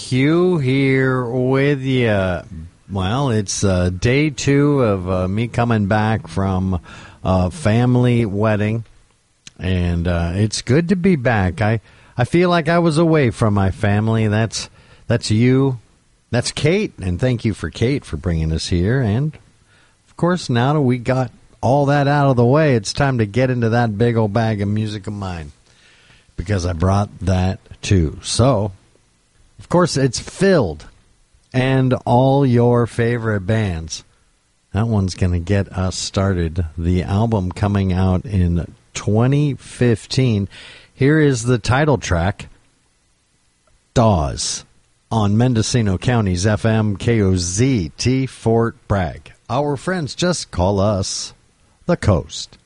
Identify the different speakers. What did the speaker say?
Speaker 1: Hugh here with you. Well, it's day 2 of me coming back from a family wedding, and it's good to be back. I feel like I was away from my family. That's you. That's Kate, and thank you for Kate for bringing us here. And, of course, now that we got all that out of the way, it's time to get into that big old bag of music of mine, because I brought that too. So, of course, it's filled, and all your favorite bands. That one's going to get us started. The album coming out in 2015. Here is the title track, Dawes, on Mendocino County's FM KOZT Fort Bragg. Our friends just call us The Coast.